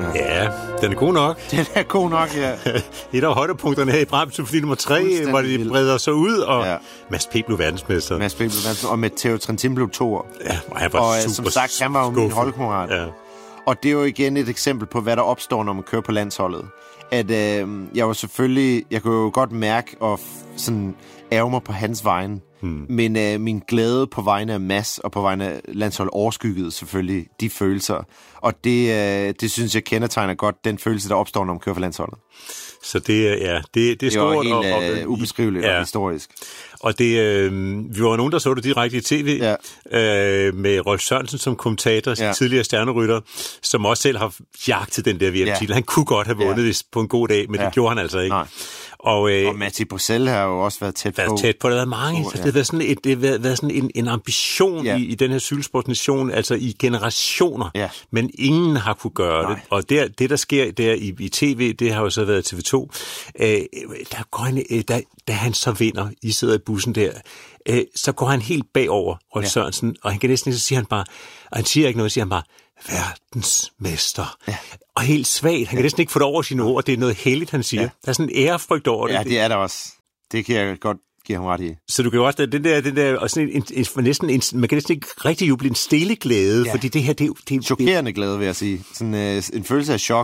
Ja, den er god nok. Den er god nok, ja. Et af højdepunkterne her i Brahms Symfoni nummer 3, hvor de breder sig ud, og Mads P. blev verdensmester. Mads P. blev verdensmester, og Matteo Trentin blev 2'er. Ja, og han var og super som sagt, han var jo min holdkammerat. Ja. Og det er jo igen et eksempel på, hvad der opstår, når man kører på landsholdet. At jeg kunne jo godt mærke og sådan ærge mig på hans vegne. Men min glæde på vegne af Mads og på vegne af landsholdet overskyggede selvfølgelig de følelser. Og det synes jeg kendetegner godt den følelse, der opstår, når man kører for landsholdet. Så det er stort og helt ubeskriveligt og historisk. Og det, vi var nogen, der så det direkte i tv, med Rolf Sørensen som kommentator, tidligere stjernerytter, som også selv har jagtet den der VM-titel. Han kunne godt have vundet på en god dag, men det gjorde han altså ikke. Nej. Og Matti Bruxelles har jo også været tæt på. Det har været mange. Så det har været sådan en ambition i den her cykelsportsnation, altså i generationer. Ja. Men ingen har kunne gøre det. Og det, der sker der i tv, det har jo så været TV2. Da han så vinder, I sidder i bussen der, så går han helt bagover Rolf Sørensen, og han kan næsten ikke, så siger han bare, og han siger ikke noget, siger han bare, verdensmester. Ja. Og helt svagt. Han kan næsten ikke få det over sine ord. Det er noget helligt, han siger. Ja. Der er sådan en ærefrygt over det. Ja, det er der også. Det kan jeg godt give ham ret i. Så du kan jo også, den der og sådan man kan næsten ikke rigtig juble en stille glæde, fordi det her, det er chokerende glæde, vil jeg sige. Sådan en følelse af chok.